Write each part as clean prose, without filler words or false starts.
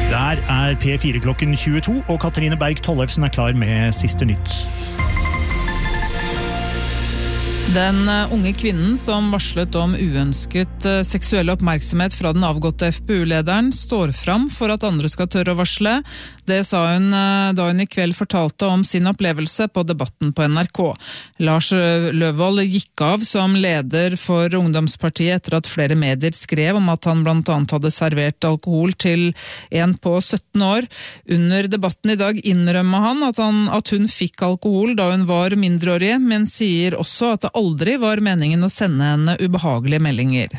Der P4 klokken 22, og Katrine Berg Tollefsen klar med siste nytt. Den unge kvinnen som varslet om uønsket seksuell oppmerksomhet fra den avgåtte FPU-lederen står fram for at andre skal tørre å varsle. Det sa hun da hun i kveld fortalte om sin opplevelse på Debatten på NRK. Lars Løvold gikk av som leder for Ungdomspartiet etter at flere medier skrev om at han blant annet hadde servert alkohol til en på 17 år. Under debatten i dag innrømmer han at hun fikk alkohol da hun var mindreårig, men sier også at det aldri var meningen å sende henne ubehagelige meldinger.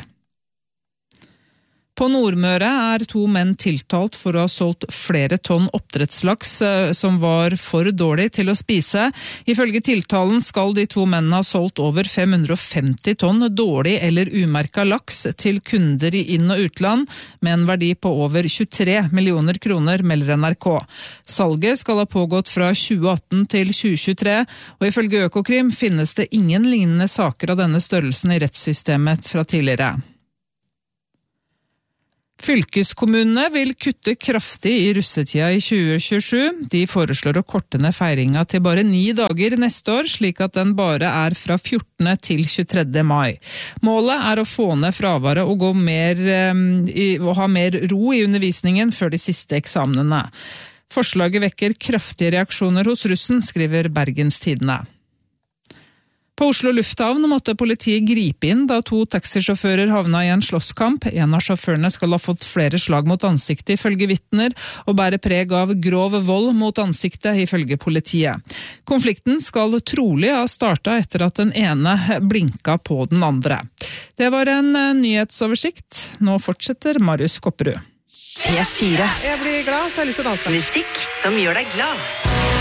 På Nordmøre 2 menn tiltalt for å ha solgt flere tonn oppdrettslaks som var for dårlig til å spise. Ifølge tiltalen skal de 2 mennene ha solgt over 550 tonn dårlig eller umerket laks til kunder i inn- og utland, med en verdi på over 23 millioner kroner, melder NRK. Salget skal ha pågått fra 2018 til 2023, og ifølge Økokrim finnes det ingen lignende saker av denne størrelsen i rettssystemet fra tidligere. Fylkeskommunene vil kutte kraftig i russetida i 2027. De foreslår å korte ned feiringa til bare 9 dager neste år, slik at den bare fra 14. til 23. mai. Målet å få ned fraværet og ha mer ro i undervisningen før de siste eksamenene. Forslaget vekker kraftige reaksjoner hos russen, skriver Bergens Tidende. På Oslo lufthavn måtte politiet gripe inn da 2 taxisjåfører havna i en slåsskamp. En av sjåførene skal ha fått flere slag mot ansiktet ifølge vitner, og bærer preg av grov vold mot ansiktet ifølge politiet. Konflikten skal trolig ha startet etter at den ene blinka på den andre. Det var en nyhetsoversikt. Nå fortsetter Marius Kopperud. P4. Jeg blir glad, så jeg har lyst til å danse. Musikk som gjør deg glad.